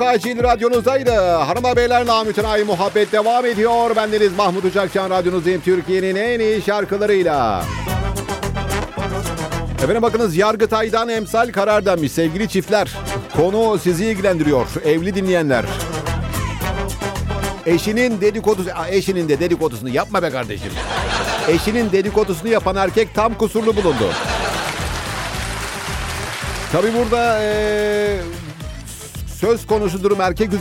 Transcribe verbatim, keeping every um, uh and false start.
Acil radyonuzdaydı. Hanımlar beyler, namütenayi muhabbet devam ediyor. Bendeniz Mahmut Uçakcan, radyonuzdayım Türkiye'nin en iyi şarkılarıyla. Efendim bakınız, Yargıtay'dan emsal karar denmiş sevgili çiftler. Konu sizi ilgilendiriyor evli dinleyenler. Eşinin dedikodusu, eşinin de dedikodusunu yapma be kardeşim. Eşinin dedikodusunu yapan erkek tam kusurlu bulundu. Tabii burada ee, söz konusu durum erkek